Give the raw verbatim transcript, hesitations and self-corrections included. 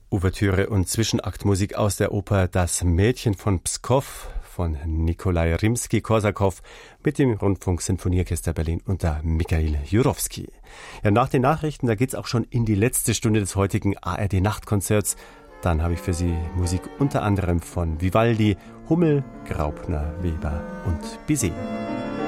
Ouvertüre und Zwischenaktmusik aus der Oper Das Mädchen von Pskow von Nikolai Rimski-Korsakow mit dem Rundfunk-Sinfonieorchester Berlin unter Michail Jurowski. Ja, nach den Nachrichten, da geht's auch schon in die letzte Stunde des heutigen A R D-Nachtkonzerts. Dann habe ich für Sie Musik unter anderem von Vivaldi, Hummel, Graupner, Weber und Bizet.